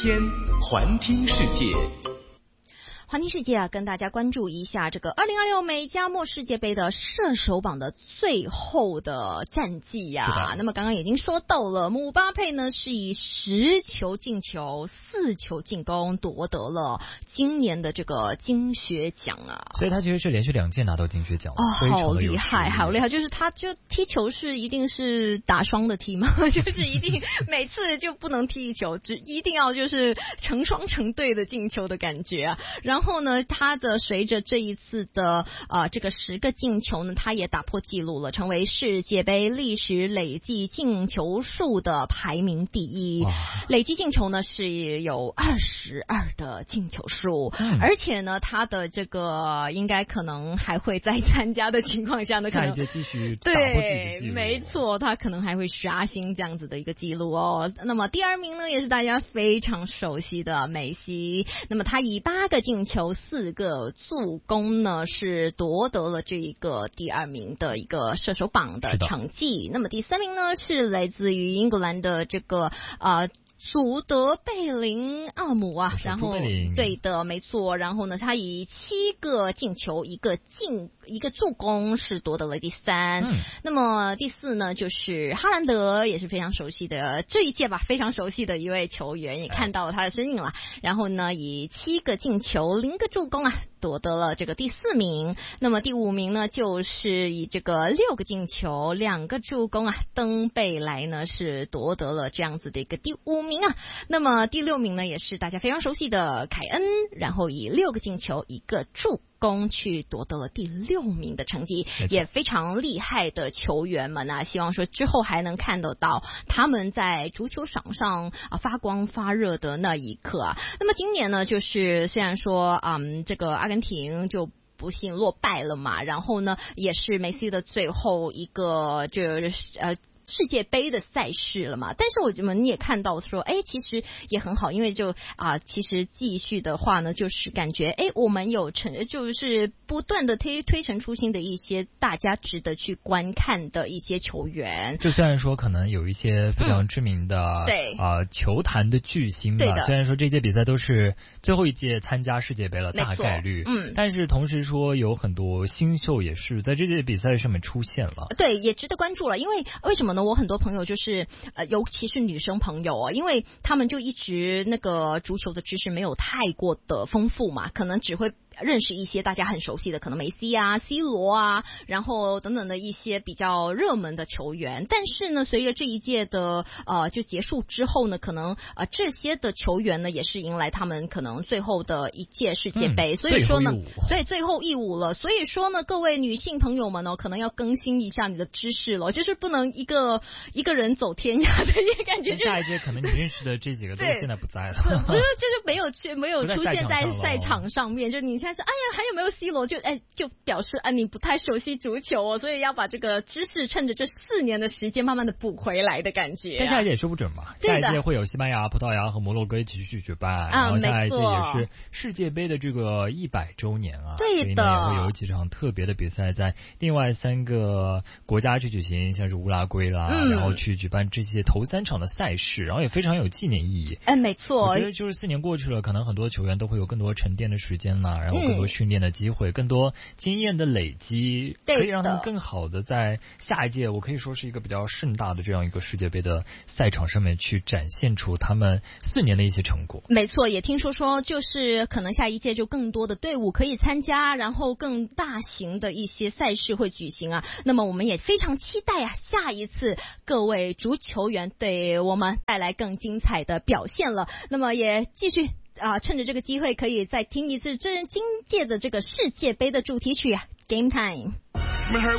天环听世界。 环听世界啊，跟大家关注一下这个2026美加墨世界杯的射手榜的最后的战绩呀。那么刚刚已经说到了，姆巴佩呢是以10球进球、4球进攻夺得了今年的这个金靴奖啊。 所以他其实是连续2届拿到金靴奖了， 好厉害，好厉害！就是他就踢球是一定是打双的踢吗？就是一定每次就不能踢一球，只一定要就是成双成对的进球的感觉啊。然后呢，他的随着这一次的这个10个进球呢，他也打破纪录了，成为世界杯历史累计进球数的排名第一。累计进球呢是有22的进球数，而且呢，他的这个应该可能还会在参加的情况下呢，可能下一届继续打破自己的纪录。 对，没错，他可能还会刷新这样子的一个纪录哦。那么第2名呢，也是大家非常熟悉的梅西，那么他以8个进球4个助攻呢，是夺得了这一个第2名的一个射手榜的成绩。那么第3名呢，是来自于英格兰的这个祖德贝林奥姆啊，然后对的，没错。然后呢，他以7个进球、一个助攻是夺得了第3。那么第4呢，就是哈兰德，也是非常熟悉的这一届吧，非常熟悉的一位球员，也看到了他的身影了。然后呢，以7个进球、0个助攻啊，夺得了这个第4名。那么第5名呢，就是以这个6个进球、2个助攻啊，登贝莱呢是夺得了这样子的一个第5名啊。那么第6名呢，也是大家非常熟悉的凯恩，然后以6个进球、1个助攻去夺得了第6名的成绩，也非常厉害的球员们啊，希望说之后还能看得到他们在足球场上发光发热的那一刻啊。那么今年呢，就是虽然说这个阿根廷就不幸落败了嘛，然后呢，也是梅西的最后一个世界杯的赛事了嘛，但是我们也看到说，其实也很好，因为其实继续的话呢，就是感觉我们有就是不断的推陈出新的一些大家值得去观看的一些球员。 就虽然说可能有一些非常知名的球坛的巨星吧，虽然说这届比赛都是最后一届参加世界杯了，大概率，但是同时说有很多新秀也是在这届比赛上面出现了， 对，也值得关注了。因为什么呢？我很多朋友就是尤其是女生朋友因为他们就一直那个足球的知识没有太过的丰富嘛，可能只会认识一些大家很熟悉的，可能梅西啊、C 罗啊，然后等等的一些比较热门的球员。但是呢，随着这一届的就结束之后呢，可能这些的球员呢也是迎来他们可能最后的一届世界杯，所以说呢，对，最后一舞了。所以说呢，各位女性朋友们呢，可能要更新一下你的知识了，就是不能一个人走天涯的一个感觉。 下一届可能你认识的这几个都现在不在了， 不是就是没有出现在赛场上面，就你现在是还有没有 C 罗，就表示你不太熟悉足球所以要把这个知识趁着这4年的时间慢慢的补回来的感觉。 但下一届也说不准嘛，下一届会有西班牙、葡萄牙和摩洛哥一起去举办，然后下一届也是世界杯的这个100周年啊， 对的， 所以呢也会有几场特别的比赛在另外3个国家去举行，像是乌拉圭啦，然后去举办这些头3场的赛事，然后也非常有纪念意义。 没错， 我觉得就是4年过去了，可能很多球员都会有更多沉淀的时间啦，然后更多训练的机会，更多经验的累积，可以让他们更好的在下一届，我可以说是一个比较盛大的这样一个世界杯的赛场上面去展现出他们4年的一些成果。 没错，也听说就是可能下一届就更多的队伍可以参加，然后更大型的一些赛事会举行啊。那么我们也非常期待下一次各位足球员对我们带来更精彩的表现了。那么也继续趁着这个机会可以再听一次今届的这个世界杯的主题曲Game Time。